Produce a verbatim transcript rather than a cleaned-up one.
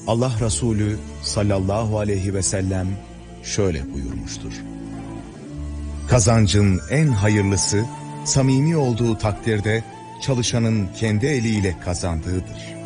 Allah Resulü sallallahu aleyhi ve sellem şöyle buyurmuştur: kazancın en hayırlısı, samimi olduğu takdirde çalışanın kendi eliyle kazandığıdır.